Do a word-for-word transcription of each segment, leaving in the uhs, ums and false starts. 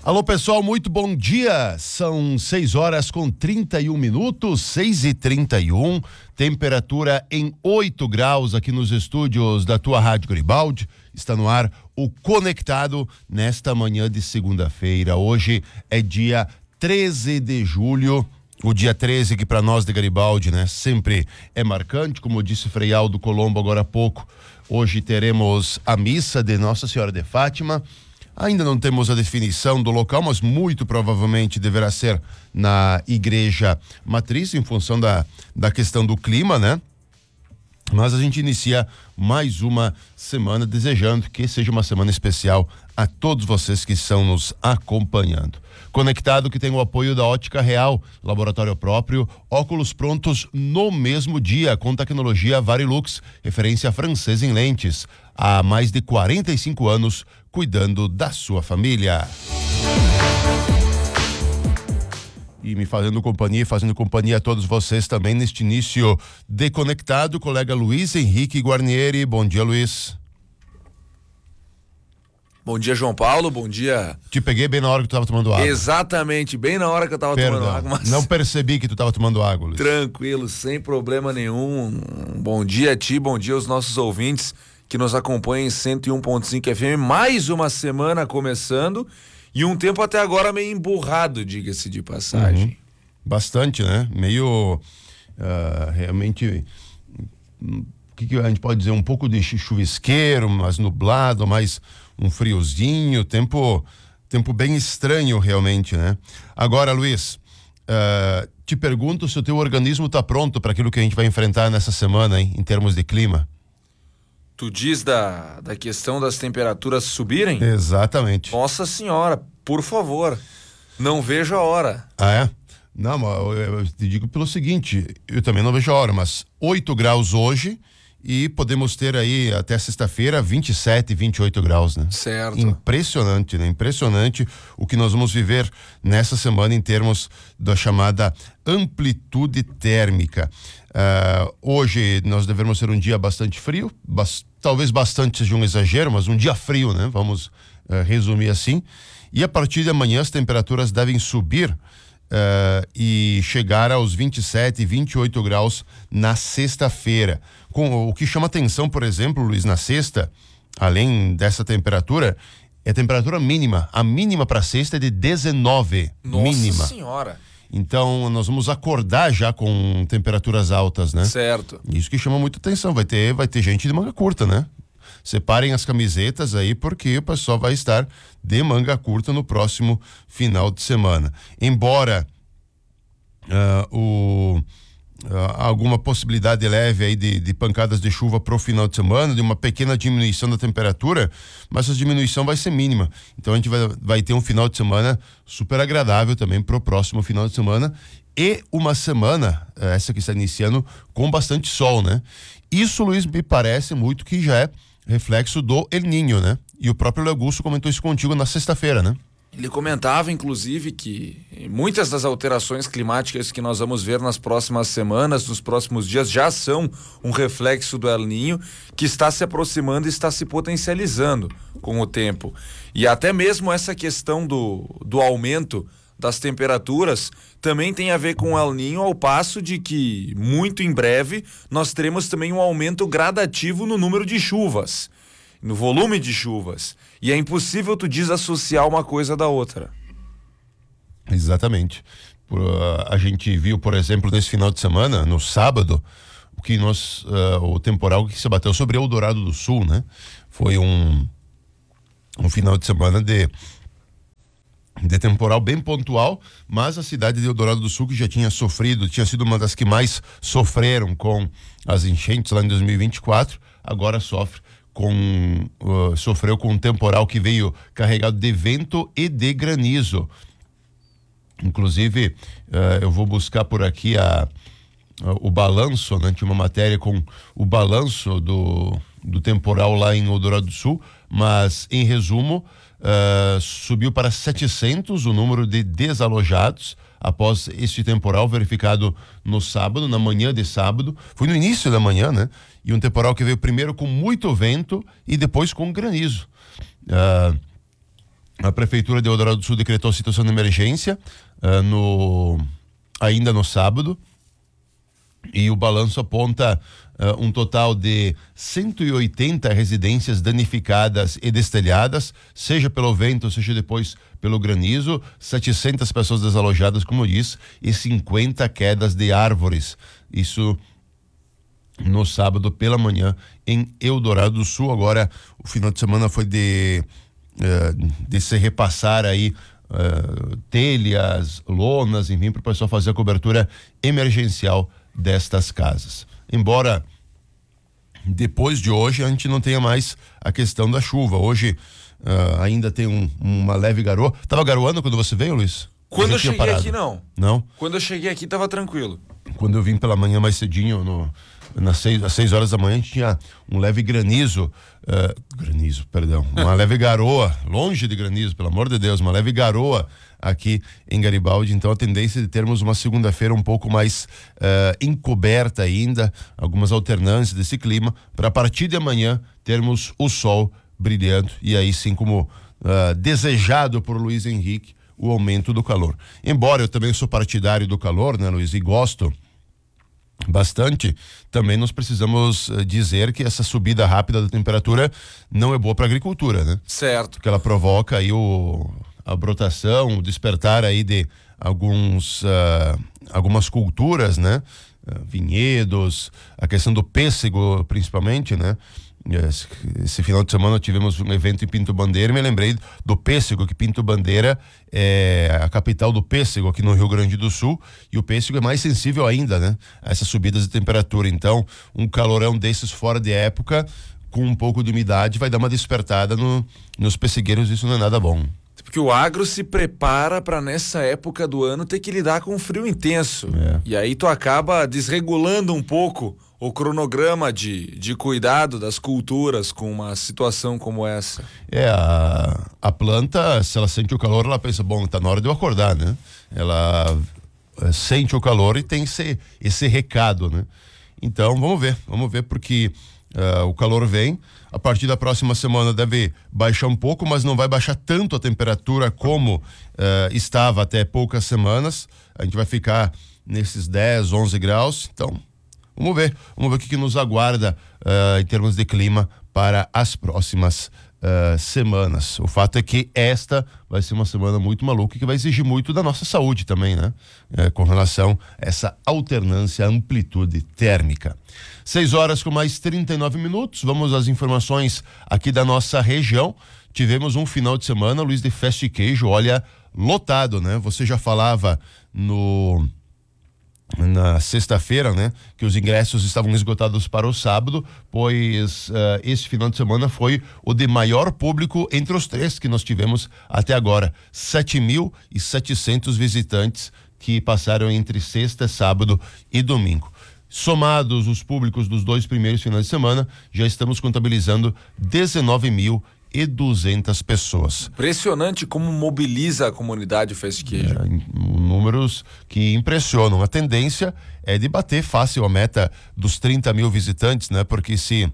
Alô pessoal, muito bom dia, são seis horas com trinta e um minutos, seis e trinta e um, temperatura em oito graus aqui nos estúdios da tua Rádio Garibaldi. Está no ar o Conectado nesta manhã de segunda-feira. Hoje é dia treze de julho, o dia treze que para nós de Garibaldi, né, sempre é marcante, como disse Frei Aldo Colombo agora há pouco. Hoje teremos a missa de Nossa Senhora de Fátima. Ainda não temos a definição do local, mas muito provavelmente deverá ser na igreja matriz, em função da, da questão do clima, né? Mas a gente inicia mais uma semana desejando que seja uma semana especial a todos vocês que estão nos acompanhando. Conectado, que tem o apoio da Ótica Real, laboratório próprio, óculos prontos no mesmo dia, com tecnologia Varilux, referência francesa em lentes. Há mais de quarenta e cinco anos, cuidando da sua família. E me fazendo companhia, fazendo companhia a todos vocês também neste início de Conectado, colega Luiz Henrique Guarnieri. Bom dia, Luiz. Bom dia, João Paulo, bom dia. Te peguei bem na hora que tu estava tomando água. Exatamente, bem na hora que eu estava tomando água. Mas... não percebi que tu estava tomando água, Luiz. Tranquilo, sem problema nenhum. Bom dia a ti, bom dia aos nossos ouvintes que nos acompanham em cento e um ponto cinco F M. Mais uma semana começando e um tempo até agora meio emburrado, diga-se de passagem. Uhum. Bastante, né? Meio uh, realmente, o que, que a gente pode dizer? Um pouco de chuvisqueiro, mas nublado, mais um friozinho, tempo, tempo bem estranho realmente, né? Agora, Luiz, uh, te pergunto se o teu organismo está pronto para aquilo que a gente vai enfrentar nessa semana, hein, em termos de clima. Tu diz da, da questão das temperaturas subirem? Exatamente. Nossa senhora, por favor, não vejo a hora. Ah, é? Não, mas eu, eu te digo pelo seguinte, eu também não vejo a hora, mas oito graus hoje e podemos ter aí até sexta-feira vinte e sete, vinte e oito graus, né? Certo. Impressionante, né? Impressionante o que nós vamos viver nessa semana em termos da chamada amplitude térmica. Uh, hoje nós devemos ter um dia bastante frio, bas- talvez bastante seja um exagero, mas um dia frio, né? Vamos uh, resumir assim. E a partir de amanhã as temperaturas devem subir uh, e chegar aos vinte e sete, vinte e oito graus na sexta-feira. Com, o que chama atenção, por exemplo, Luiz, na sexta, além dessa temperatura, é a temperatura mínima. A mínima para sexta é de dezenove. Nossa mínima. Senhora. Então, nós vamos acordar já com temperaturas altas, né? Certo. Isso que chama muita atenção. Vai ter, vai ter gente de manga curta, né? Separem as camisetas aí, porque o pessoal vai estar de manga curta no próximo final de semana. Embora uh, o... Uh, alguma possibilidade leve aí de, de pancadas de chuva pro final de semana, de uma pequena diminuição da temperatura, mas essa diminuição vai ser mínima. Então a gente vai, vai ter um final de semana super agradável também pro próximo final de semana e uma semana, essa que está iniciando, com bastante sol, né? Isso, Luiz, me parece muito que já é reflexo do El Niño, né? E o próprio Augusto comentou isso contigo na sexta-feira, né? Ele comentava, inclusive, que muitas das alterações climáticas que nós vamos ver nas próximas semanas, nos próximos dias, já são um reflexo do El Niño, que está se aproximando e está se potencializando com o tempo. E até mesmo essa questão do, do aumento das temperaturas também tem a ver com o El Niño, ao passo de que, muito em breve, nós teremos também um aumento gradativo no número de chuvas, no volume de chuvas. E é impossível tu desassociar uma coisa da outra. Exatamente. Por, uh, a gente viu, por exemplo, nesse final de semana, no sábado, o que nós, uh, o temporal que se abateu sobre Eldorado do Sul, né? Foi um, um final de semana de, de temporal bem pontual, mas a cidade de Eldorado do Sul, que já tinha sofrido, tinha sido uma das que mais sofreram com as enchentes lá em dois mil e vinte e quatro, agora sofre com uh, sofreu com um temporal que veio carregado de vento e de granizo. Inclusive, uh, eu vou buscar por aqui a, a, o balanço, né? Tinha uma matéria com o balanço do, do temporal lá em Eldorado do Sul, mas em resumo, uh, subiu para setecentos o número de desalojados após este temporal verificado no sábado, na manhã de sábado. Foi no início da manhã, né? E um temporal que veio primeiro com muito vento e depois com granizo. Uh, A Prefeitura de Eldorado do Sul decretou situação de emergência uh, no, ainda no sábado, e o balanço aponta uh, um total de cento e oitenta residências danificadas e destelhadas, seja pelo vento, seja depois pelo granizo, setecentas pessoas desalojadas, como diz, e cinquenta quedas de árvores. Isso no sábado pela manhã em Eldorado do Sul. Agora, o final de semana foi de, uh, de se repassar aí uh, telhas, lonas, enfim, para o pessoal fazer a cobertura emergencial destas casas. Embora depois de hoje a gente não tenha mais a questão da chuva. Hoje uh, ainda tem um, uma leve garoa. Tava garoando quando você veio, Luiz? Quando eu cheguei parado? aqui, não. Não? Quando eu cheguei aqui, tava tranquilo. Quando eu vim pela manhã mais cedinho, no, nas seis, às seis horas da manhã, a gente tinha um leve granizo. Uh, granizo, perdão. Uma leve garoa, longe de granizo, pelo amor de Deus, uma leve garoa aqui em Garibaldi. Então a tendência de termos uma segunda-feira um pouco mais uh, encoberta ainda, algumas alternâncias desse clima, para a partir de amanhã termos o sol brilhando, e aí sim, como uh, desejado por Luiz Henrique, o aumento do calor. Embora eu também sou partidário do calor, né, Luiz, e gosto bastante, também nós precisamos uh, dizer que essa subida rápida da temperatura não é boa para a agricultura, né? Certo. Porque ela provoca aí o a brotação, o despertar aí de alguns, uh, algumas culturas, né? Uh, vinhedos, a questão do pêssego, principalmente, né? Esse, esse final de semana tivemos um evento em Pinto Bandeira e me lembrei do pêssego, que Pinto Bandeira é a capital do pêssego aqui no Rio Grande do Sul, e o pêssego é mais sensível ainda, né? A essas subidas de temperatura. Então, um calorão desses fora de época, com um pouco de umidade, vai dar uma despertada no, nos pessegueiros. Isso não é nada bom. Porque o agro se prepara para nessa época do ano ter que lidar com um frio intenso. É. E aí tu acaba desregulando um pouco o cronograma de, de cuidado das culturas com uma situação como essa. É, a, a planta, se ela sente o calor, ela pensa, bom, tá na hora de eu acordar, né? Ela é, sente o calor e tem esse, esse recado, né? Então, vamos ver, vamos ver, porque uh, o calor vem. A partir da próxima semana deve baixar um pouco, mas não vai baixar tanto a temperatura como uh, estava até poucas semanas. A gente vai ficar nesses dez, onze graus. Então, vamos ver. Vamos ver o que, que nos aguarda uh, em termos de clima para as próximas uh, semanas. O fato é que esta vai ser uma semana muito maluca e que vai exigir muito da nossa saúde também, né? Uh, com relação a essa alternância, amplitude térmica. seis horas com mais trinta e nove minutos. Vamos às informações aqui da nossa região. Tivemos um final de semana, Luiz, de festa e queijo, olha, lotado, né? Você já falava no na sexta-feira, né, que os ingressos estavam esgotados para o sábado, pois uh, esse final de semana foi o de maior público entre os três que nós tivemos até agora. sete mil e setecentos visitantes que passaram entre sexta, sábado e domingo. Somados os públicos dos dois primeiros finais de semana, já estamos contabilizando dezenove mil e duzentas pessoas. Impressionante como mobiliza a comunidade o Festa e Queijo. É, números que impressionam. A tendência é de bater fácil a meta dos trinta mil visitantes, né? Porque se,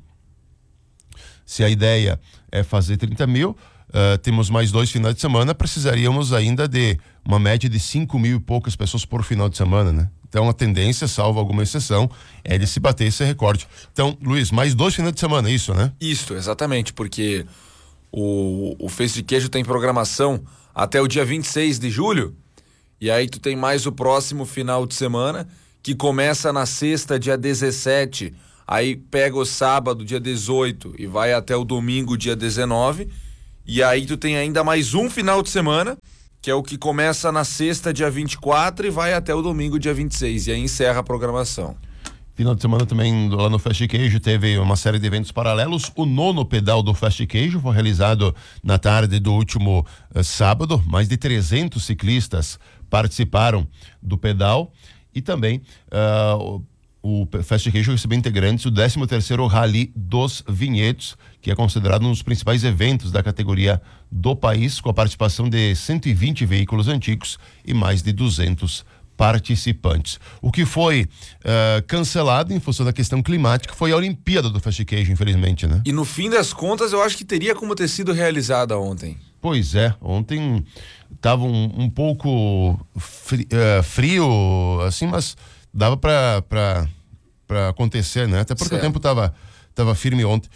se a ideia é fazer trinta mil, uh, temos mais dois finais de semana, precisaríamos ainda de uma média de cinco mil e poucas pessoas por final de semana, né? Então a tendência, salvo alguma exceção, é de se bater esse recorde. Então, Luiz, mais dois finais de semana, isso, né? Isso, exatamente, porque O, o Festa de Queijo tem programação até o dia vinte e seis de julho, e aí tu tem mais o próximo final de semana, que começa na sexta, dia dezessete, aí pega o sábado, dia dezoito, e vai até o domingo, dia dezenove, e aí tu tem ainda mais um final de semana, que é o que começa na sexta, dia vinte e quatro, e vai até o domingo, dia vinte e seis, e aí encerra a programação. Final de semana também lá no Festa e Queijo teve uma série de eventos paralelos. O nono pedal do Festa e Queijo foi realizado na tarde do último uh, sábado. Mais de trezentos ciclistas participaram do pedal, e também uh, o, o Festa e Queijo recebeu integrantes do décimo terceiro Rally dos Vinhedos, que é considerado um dos principais eventos da categoria do país, com a participação de cento e vinte veículos antigos e mais de duzentos participantes. O que foi uh, cancelado em função da questão climática foi a Olimpíada do Festa e Queijo, infelizmente, né? E no fim das contas, eu acho que teria como ter sido realizada ontem. Pois é, ontem estava um, um pouco fri, uh, frio, assim, mas dava para acontecer, né? Até porque certo. O tempo estava tava firme ontem.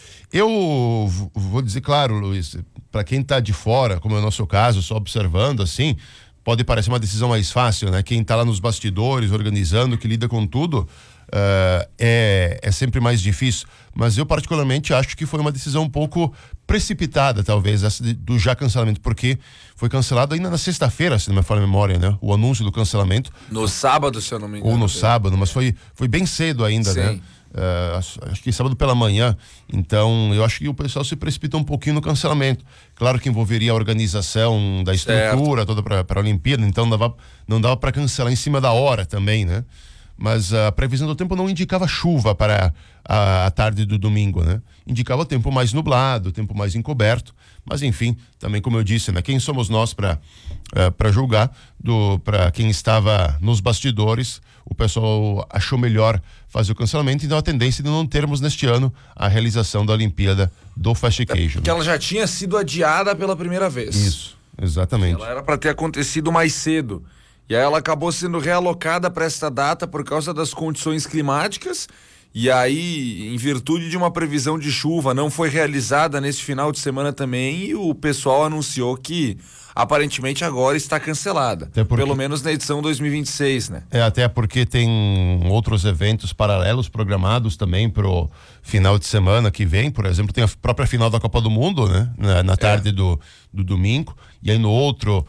Eu vou dizer, claro, Luiz, para quem está de fora, como é o nosso caso, só observando, assim, pode parecer uma decisão mais fácil, né? Quem está lá nos bastidores, organizando, que lida com tudo, uh, é, é sempre mais difícil. Mas eu particularmente acho que foi uma decisão um pouco precipitada, talvez, essa de, do já cancelamento, porque foi cancelado ainda na sexta-feira, se não me falha a memória, né? O anúncio do cancelamento. No sábado, se eu não me engano. Ou no sábado, mas foi, foi bem cedo ainda, Sim. né? Uh, acho que sábado pela manhã. Então eu acho que o pessoal se precipitou um pouquinho no cancelamento. Claro que envolveria a organização da estrutura certo. Toda para a Olimpíada, então não dava, não dava para cancelar em cima da hora também, né? Mas a previsão do tempo não indicava chuva para a, a tarde do domingo, né? Indicava tempo mais nublado, tempo mais encoberto, mas enfim, também como eu disse, né? Quem somos nós para uh, para julgar, para quem estava nos bastidores, o pessoal achou melhor fazer o cancelamento, então a tendência de não termos neste ano a realização da Olimpíada do Fast Casual. Porque ela já tinha sido adiada pela primeira vez. Isso, exatamente. Ela era para ter acontecido mais cedo. E aí ela acabou sendo realocada para esta data por causa das condições climáticas. E aí, em virtude de uma previsão de chuva, não foi realizada neste final de semana também. E o pessoal anunciou que aparentemente agora está cancelada. Porque, pelo menos na edição dois mil e vinte e seis, né? É, até porque tem outros eventos paralelos programados também pro final de semana que vem. Por exemplo, tem a própria final da Copa do Mundo, né? Na, na tarde é. do, do domingo. E aí no outro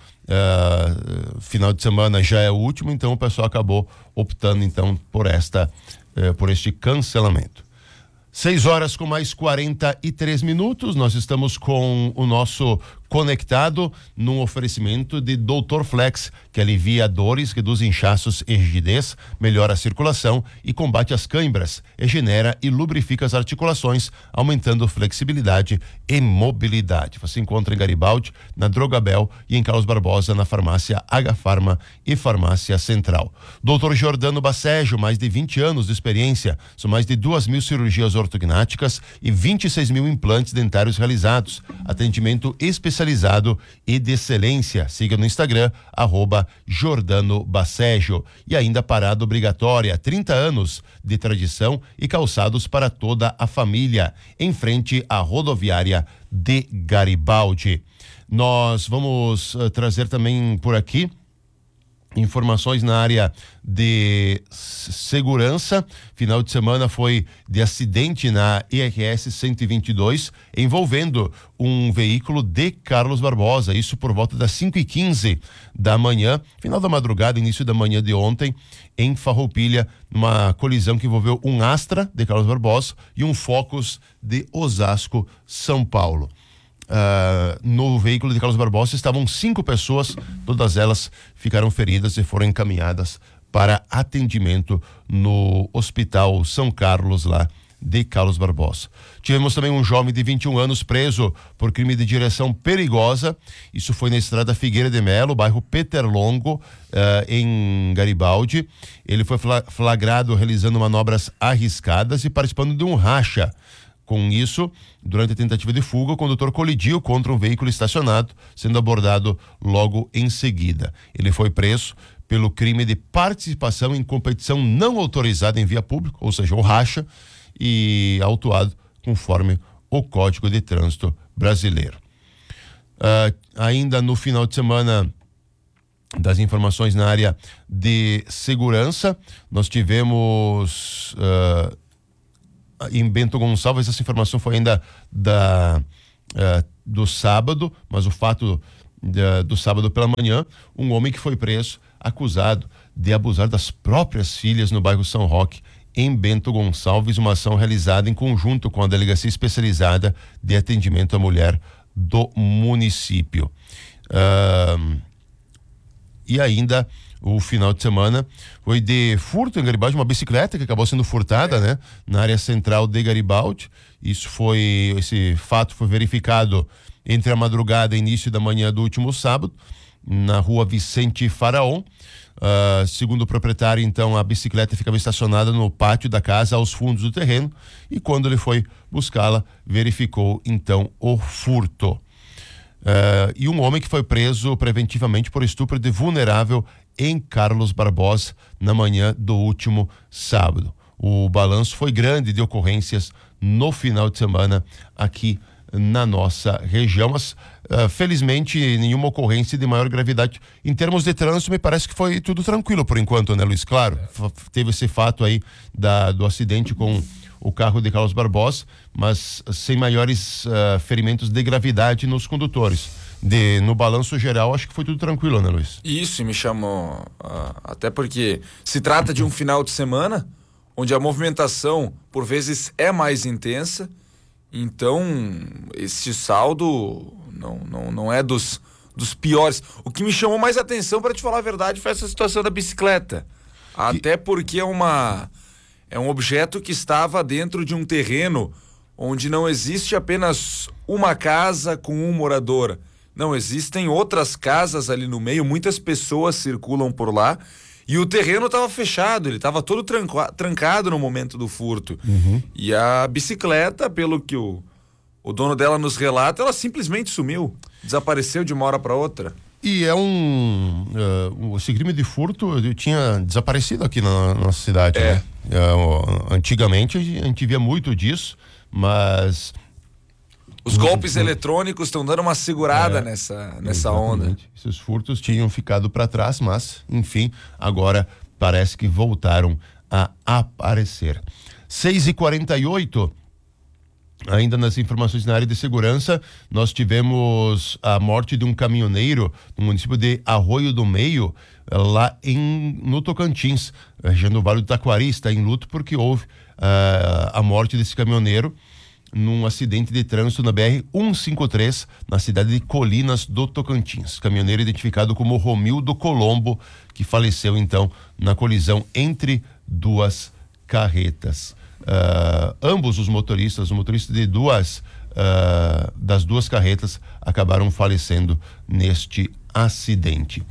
uh, final de semana já é o último, então o pessoal acabou optando então por esta, uh, por este cancelamento. Seis horas com mais quarenta e três minutos, nós estamos com o nosso Conectado num oferecimento de doutor Flex, que alivia dores, reduz inchaços e rigidez, melhora a circulação e combate as câimbras, regenera e lubrifica as articulações, aumentando flexibilidade e mobilidade. Você encontra em Garibaldi, na Drogabel e em Carlos Barbosa, na farmácia H-Farma e Farmácia Central. doutor Jordano Bacejo, mais de vinte anos de experiência, são mais de duas mil cirurgias ortognáticas e vinte e seis mil implantes dentários realizados. Atendimento especializado e de excelência. Siga no Instagram, arroba Jordano Bacejo. E ainda parada obrigatória, trinta anos de tradição e calçados para toda a família, em frente à rodoviária de Garibaldi. Nós vamos uh, trazer também por aqui informações na área de segurança. Final de semana foi de acidente na I R S cento e vinte e dois envolvendo um veículo de Carlos Barbosa, isso por volta das cinco e quinze da manhã, final da madrugada, início da manhã de ontem, em Farroupilha, numa colisão que envolveu um Astra de Carlos Barbosa e um Focus de Osasco, São Paulo. Uh, no veículo de Carlos Barbosa estavam cinco pessoas, todas elas ficaram feridas e foram encaminhadas para atendimento no Hospital São Carlos, lá de Carlos Barbosa. Tivemos também um jovem de vinte e um anos preso por crime de direção perigosa. Isso foi na estrada Figueira de Melo, bairro Peter Longo, uh, em Garibaldi. Ele foi flagrado realizando manobras arriscadas e participando de um racha. Com isso, durante a tentativa de fuga, o condutor colidiu contra um veículo estacionado, sendo abordado logo em seguida. Ele foi preso pelo crime de participação em competição não autorizada em via pública, ou seja, o racha, e autuado conforme o Código de Trânsito Brasileiro. Uh, ainda no final de semana, das informações na área de segurança, nós tivemos... Uh, em Bento Gonçalves, essa informação foi ainda da, uh, do sábado, mas o fato uh, do sábado pela manhã, um homem que foi preso, acusado de abusar das próprias filhas no bairro São Roque, em Bento Gonçalves, uma ação realizada em conjunto com a Delegacia Especializada de Atendimento à Mulher do município. Uh, e ainda o final de semana foi de furto em Garibaldi, uma bicicleta que acabou sendo furtada, é. né, na área central de Garibaldi. Isso foi, esse fato foi verificado entre a madrugada e início da manhã do último sábado, na rua Vicente Faraon. Uh, segundo o proprietário, então, a bicicleta ficava estacionada no pátio da casa, aos fundos do terreno, e quando ele foi buscá-la, verificou então o furto. Uh, e um homem que foi preso preventivamente por estupro de vulnerável em Carlos Barbosa na manhã do último sábado. O balanço foi grande de ocorrências no final de semana aqui na nossa região, mas uh, felizmente nenhuma ocorrência de maior gravidade. Em termos de trânsito, me parece que foi tudo tranquilo por enquanto, né, Luiz? Claro, f- teve esse fato aí da, do acidente com o carro de Carlos Barbosa, mas sem maiores uh, ferimentos de gravidade nos condutores. De, no balanço geral, acho que foi tudo tranquilo, né, Luiz? Isso, me chamou, uh, até porque se trata de um final de semana onde a movimentação, por vezes, é mais intensa, então esse saldo não, não, não é dos, dos piores. O que me chamou mais atenção, para te falar a verdade, foi essa situação da bicicleta. Até porque é uma... É um objeto que estava dentro de um terreno onde não existe apenas uma casa com um morador. Não, existem outras casas ali no meio, muitas pessoas circulam por lá e o terreno estava fechado, ele estava todo tranca- trancado no momento do furto. Uhum. E a bicicleta, pelo que o, o dono dela nos relata, ela simplesmente sumiu, desapareceu de uma hora para outra. E é um... Uh, esse crime de furto tinha desaparecido aqui na, na nossa cidade, é. né? Uh, antigamente a gente via muito disso, mas... Os golpes uh, eletrônicos estão dando uma segurada é, nessa, nessa onda. Esses furtos tinham ficado para trás, mas, enfim, agora parece que voltaram a aparecer. seis e quarenta e oito. Ainda nas informações na área de segurança, nós tivemos a morte de um caminhoneiro no município de Arroio do Meio, lá em, no Tocantins, região do Vale do Taquari. Está em luto porque houve uh, a morte desse caminhoneiro num acidente de trânsito na B R cento e cinquenta e três, na cidade de Colinas do Tocantins. Caminhoneiro identificado como Romildo Colombo, que faleceu então na colisão entre duas carretas. Uh, ambos os motoristas, o motorista de duas uh, das duas carretas, acabaram falecendo neste acidente.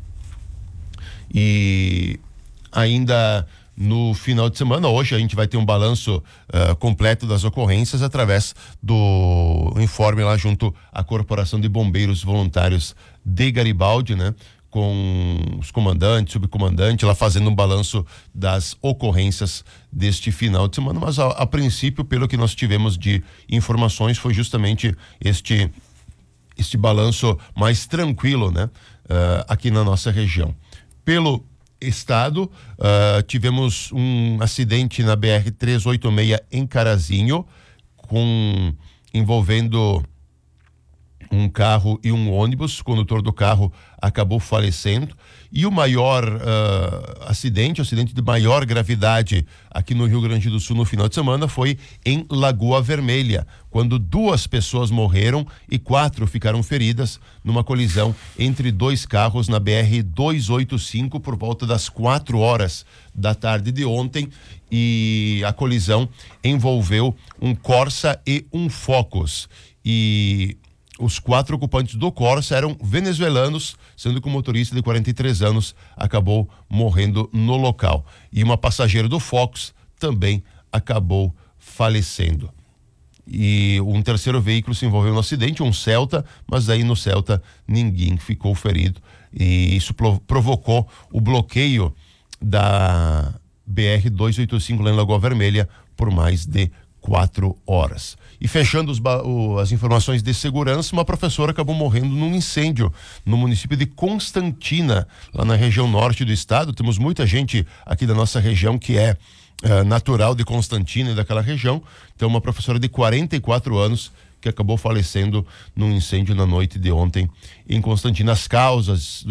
E ainda no final de semana, hoje a gente vai ter um balanço uh, completo das ocorrências através do informe lá junto à Corporação de Bombeiros Voluntários de Garibaldi, né? Com os comandantes, subcomandante, lá fazendo um balanço das ocorrências deste final de semana, mas a, a princípio, pelo que nós tivemos de informações, foi justamente este este balanço mais tranquilo, né? Uh, aqui na nossa região. Pelo estado, uh, tivemos um acidente na B R trezentos e oitenta e seis em Carazinho, com envolvendo um carro e um ônibus. O condutor do carro acabou falecendo. E o maior uh, acidente, o acidente de maior gravidade aqui no Rio Grande do Sul no final de semana, foi em Lagoa Vermelha, quando duas pessoas morreram e quatro ficaram feridas numa colisão entre dois carros na B R duzentos e oitenta e cinco por volta das quatro horas da tarde de ontem. E a colisão envolveu um Corsa e um Focus. E os quatro ocupantes do Corsa eram venezuelanos, sendo que o motorista de quarenta e três anos acabou morrendo no local. E uma passageira do Focus também acabou falecendo. E um terceiro veículo se envolveu no acidente, um Celta, mas aí no Celta ninguém ficou ferido. E isso provocou o bloqueio da B R duzentos e oitenta e cinco lá em Lagoa Vermelha por mais de quatro horas. E fechando os, o, as informações de segurança, uma professora acabou morrendo num incêndio no município de Constantina, lá na região norte do estado. Temos muita gente aqui da nossa região que é uh, natural de Constantina e daquela região. Então, uma professora de quarenta e quatro anos que acabou falecendo num incêndio na noite de ontem em Constantina. As causas